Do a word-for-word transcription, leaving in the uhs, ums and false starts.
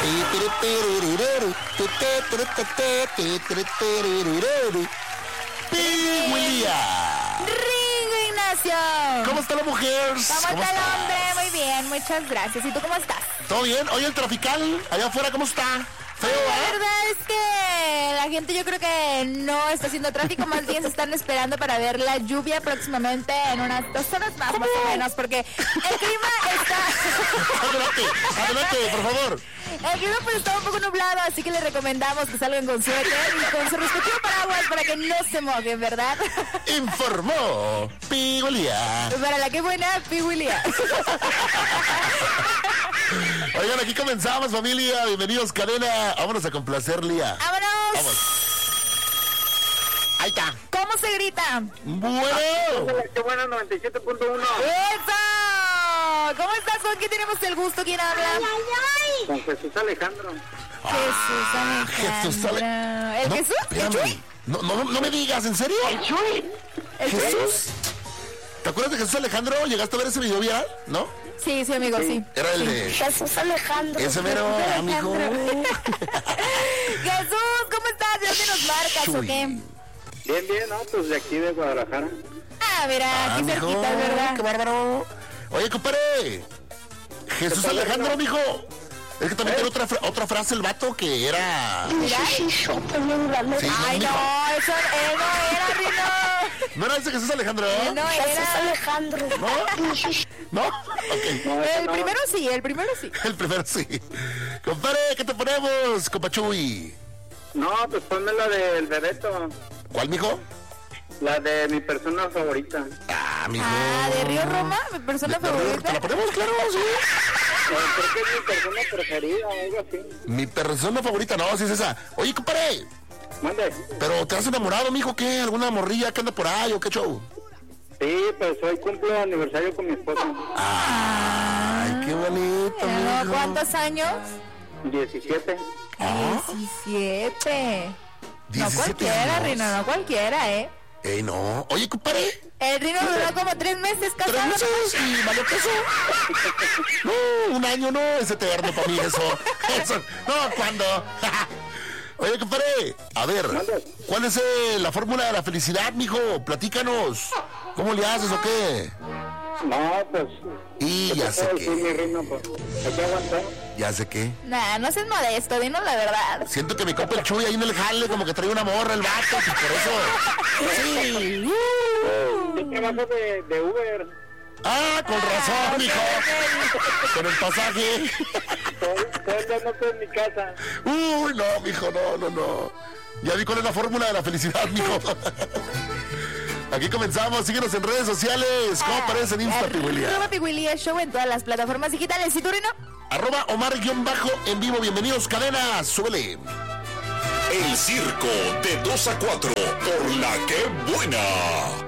Piguilía. Ringo Ignacio. ¿Cómo está la mujer? ¿Cómo está el hombre? Muy bien, muchas gracias. ¿Y tú cómo estás? ¿Todo bien? Oye, el trafical, allá afuera, ¿cómo está? Feo, La ¿eh? verdad es que la gente yo creo que no está haciendo tráfico, más bien se están esperando para ver la lluvia próximamente en unas dos horas más, ¿Cómo? más o menos, porque el clima está... Adelante, adelante, por favor. El clima pues está un poco nublado, así que les recomendamos que salgan con suéter y con su respectivo paraguas para que no se mojen, ¿verdad? Informó Piguilía. Para la que buena, Piguilía. Oigan, aquí comenzamos, familia. Bienvenidos, cadena. Vámonos a complacer, Lía. ¡Vámonos! Vamos. Ahí está. ¿Cómo se grita? Bueno. ¡Qué buena! noventa y siete punto uno. ¡Eso! ¿Cómo estás? ¿Con quién tenemos el gusto? ¿Quién habla? Con Jesús Alejandro. Jesús Ah, Alejandro. Jesús Ale- ¿El No, Jesús? ¿El espérame. Chuy? No, no, no me digas, ¿en serio? ¿El Chuy? Jesús. ¿Te acuerdas de Jesús Alejandro? ¿Llegaste a ver ese video viral? ¿No? Sí, sí, amigo, sí. Era el de... Jesús Alejandro. Ese mero, amigo. Jesús, ¿cómo estás? ¿De dónde nos marcas o Chuy. qué? Bien, bien, ¿no? Pues de aquí de Guadalajara. Ah, mira, Ah, aquí mijo, cerquita, ¿verdad? qué bárbaro. Oye, compadre. Jesús ¿Qué tal, Alejandro, hermano? mijo. Es que también tiene otra, fra- otra frase el vato que era... Mira. Sí, Ay, mijo. no, eso él no era, Rino. ¿No era ese Jesús Alejandro? Él no era. Alejandro. ¿No? ¿No? Ok. No, ese El no. primero sí, el primero sí. El primero sí. Compadre, ¿qué te ponemos, compachuy? No, pues ponme la del Bebeto. ¿Cuál, mijo? La de mi persona favorita. Ah, mijo. Ah, de Río Roma, mi persona ¿Te la favorita. ponemos? Claro, sí. Eh, Creo que es mi persona preferida o algo así. Mi persona favorita, no, sí es esa. Oye, compadre, Mande. ¿pero te has enamorado, mijo? ¿Qué? ¿Alguna morrilla que anda por ahí o qué show? Sí, pues hoy cumplo aniversario con mi esposa. Ay, qué bonito, Ah, mijo. ¿cuántos años? diecisiete. Ah, diecisiete. No diecisiete cualquiera, años. Rino, no cualquiera, ¿eh? Ey, no. Oye, compadre, El Rino duró como tres meses tres casado. meses y valió queso. No, un año no, es eterno para mí eso. Eso, no, ¿cuándo? Oye, compadre, a ver, ¿cuál es eh, la fórmula de la felicidad, mijo? Platícanos. ¿Cómo le haces o qué? No, pues. Y ¿qué ya te sé puedo decir, mi qué, reina? Pues hay que aguantar. ya sé qué. Nah, no seas modesto, dinos la verdad. Siento que mi compa el Chuy ahí en el jale como que trae una morra el vato, y por eso... Sí. Yo trabajo de, de Uber. Ah, con razón, mijo. Con el pasaje. Todo, todo el día no estoy en mi casa. Uy, no, mijo, no, no, no. Ya vi cuál es la fórmula de la felicidad, mijo. Aquí comenzamos, síguenos en redes sociales. ¿Cómo aparece en Insta, Piguilía? Arroba Piguilía Show en todas las plataformas digitales. ¿Y tú, Rino? Arroba Omar-bajo en vivo. Bienvenidos, cadena, súbele. El circo de dos a cuatro por la que buena.